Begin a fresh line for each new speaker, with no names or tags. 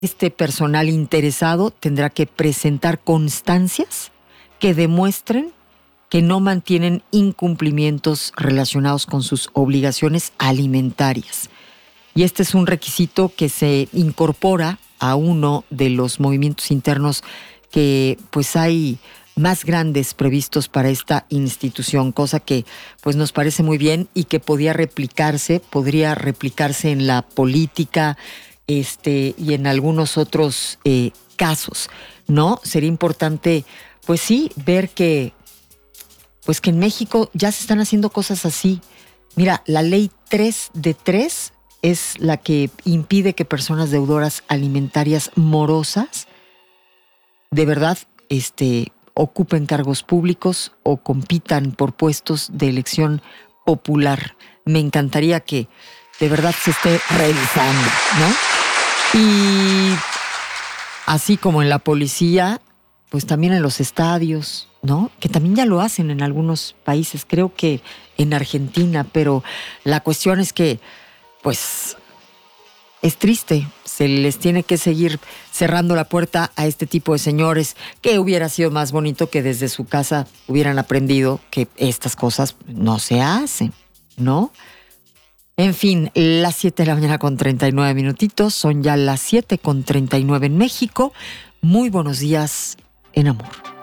Este personal interesado tendrá que presentar constancias que demuestren que no mantienen incumplimientos relacionados con sus obligaciones alimentarias. Y este es un requisito que se incorpora a uno de los movimientos internos que pues hay más grandes previstos para esta institución, cosa que pues nos parece muy bien y que podría replicarse en la política y en algunos otros casos, ¿no? Sería importante, pues sí, ver que en México ya se están haciendo cosas así. Mira, la ley 3 de 3 es la que impide que personas deudoras alimentarias morosas de verdad ocupen cargos públicos o compitan por puestos de elección popular. Me encantaría que de verdad se esté revisando, ¿no? Y así como en la policía, pues también en los estadios, ¿no? Que también ya lo hacen en algunos países, creo que en Argentina, pero la cuestión es que, pues, es triste, se les tiene que seguir cerrando la puerta a este tipo de señores, que hubiera sido más bonito que desde su casa hubieran aprendido que estas cosas no se hacen, ¿no? En fin, las 7 de la mañana con 39 minutitos, son ya las 7 con 39 en México. Muy buenos días en amor.